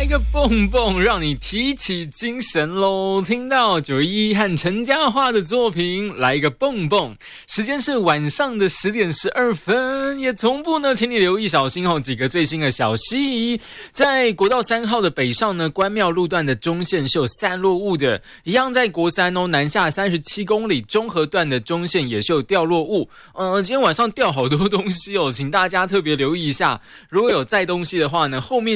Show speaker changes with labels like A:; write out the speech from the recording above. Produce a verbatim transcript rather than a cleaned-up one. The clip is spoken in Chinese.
A: 来个蹦蹦，让你提起精神喽！听到九一一和陈嘉桦的作品，来一个蹦蹦。时间是晚上的十点十二分，也同步呢，请你留意小心哦，几个最新的消息。在国道三号的北上呢，关庙路段的中线是有散落物的，一样在国三哦，南下三十七公里中和段的中线也是有掉落物。呃，今天晚上掉好多东西哦，请大家特别留意一下，如果有载东西的话呢，后面